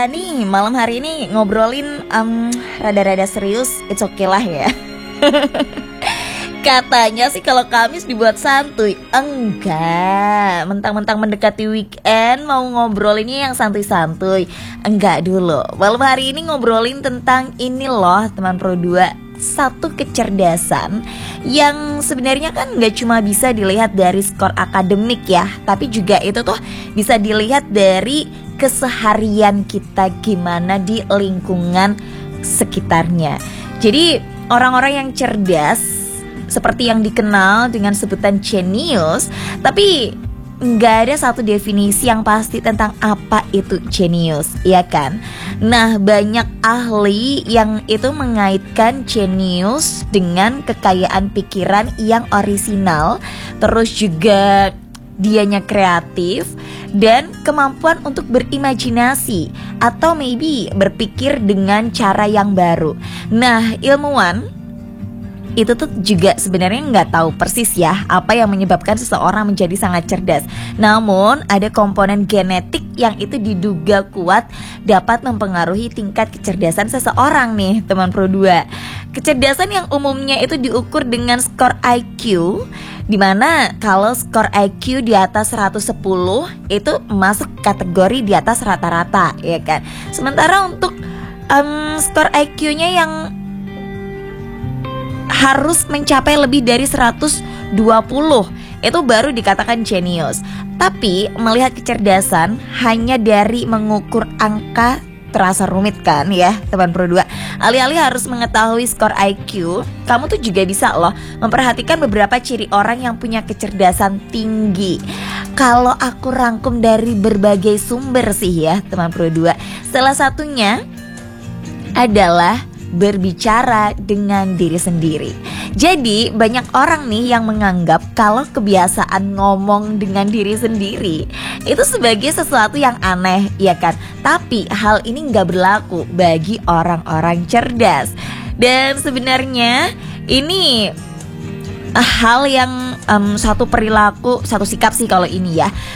Nih malam hari ini ngobrolin rada-rada serius, it's okay lah ya. Katanya sih kalau Kamis dibuat santuy. Enggak, mentang-mentang mendekati weekend mau ngobrolinnya yang santuy-santuy. Enggak dulu, malam hari ini ngobrolin tentang ini loh teman Pro 2. Satu kecerdasan yang sebenarnya kan gak cuma bisa dilihat dari skor akademik ya, tapi juga itu tuh bisa dilihat dari keseharian kita gimana di lingkungan sekitarnya. Jadi orang-orang yang cerdas seperti yang dikenal dengan sebutan genius, tapi nggak ada satu definisi yang pasti tentang apa itu genius, ya kan? Nah, banyak ahli yang itu mengaitkan genius dengan kekayaan pikiran yang orisinal, terus juga dianya kreatif dan kemampuan untuk berimajinasi atau maybe berpikir dengan cara yang baru. Nah, ilmuwan itu tuh juga sebenarnya nggak tahu persis ya apa yang menyebabkan seseorang menjadi sangat cerdas. Namun ada komponen genetik yang itu diduga kuat dapat mempengaruhi tingkat kecerdasan seseorang nih teman Pro 2. Kecerdasan yang umumnya itu diukur dengan skor IQ, dimana kalau skor IQ di atas 110 itu masuk kategori di atas rata-rata, ya kan. Sementara untuk skor IQ-nya yang harus mencapai lebih dari 120 itu baru dikatakan genius. Tapi melihat kecerdasan hanya dari mengukur angka terasa rumit kan ya teman Pro 2. Alih-alih harus mengetahui skor IQ, kamu tuh juga bisa loh memperhatikan beberapa ciri orang yang punya kecerdasan tinggi. Kalau aku rangkum dari berbagai sumber sih ya teman Pro 2, salah satunya adalah berbicara dengan diri sendiri. Jadi banyak orang nih yang menganggap kalau kebiasaan ngomong dengan diri sendiri itu sebagai sesuatu yang aneh, ya kan? Tapi hal ini gak berlaku bagi orang-orang cerdas. Dan sebenarnya ini hal yang satu perilaku, satu sikap sih kalau ini ya,